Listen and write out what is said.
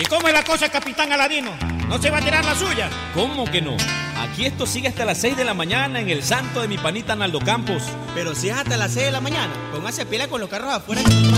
cómo es la cosa, Capitán Aladino? ¿No se va a tirar la suya? ¿Cómo que no? Aquí esto sigue hasta las 6 de la mañana en el santo de mi panita Naldo Campos. Pero si es hasta las 6 de la mañana, póngase pila con los carros afuera.